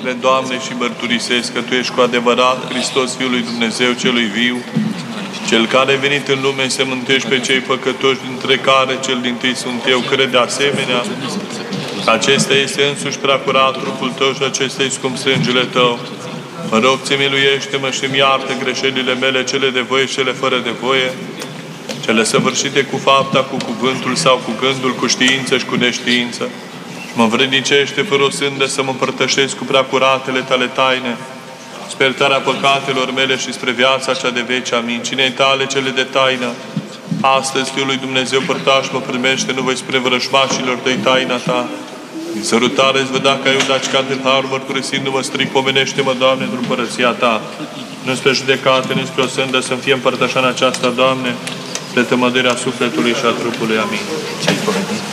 cred, Doamne, și mărturisesc că Tu ești cu adevărat Hristos, Fiul lui Dumnezeu celui viu, Cel care a venit în lume să mântuiești pe cei păcătoși, dintre care cel dintâi sunt eu, cred de asemenea că acesta este însuși preacurat trupul Tău și acesta e scump sângele Tău. Mă rog, Ți miluiește-mă și-mi iartă greșelile mele, cele de voie și cele fără de voie, cele săvârșite cu fapta, cu cuvântul sau cu gândul, cu știință și cu neștiință. Și mă învrednicește fără o sândă să mă împărtășesc cu preacuratele Tale taine, spre iertarea păcatelor mele și spre viața cea de veci. Amin. Cinei Tale cele de taină, astăzi, Fiul lui Dumnezeu, părtaș, mă primește, nu voi spre vrășmașilor Tăi taina Ta. Din sărutare-ți vă da ca Iudaci ca tâlhar, mărturisindu-mă stric, pomenește-mă, Doamne, într-o împărăția Ta. Nu spre judecată, nu spre o sândă, să-mi fie împărtășa în aceasta, Doamne, de tămăduirea sufletului și a trupului. Amin.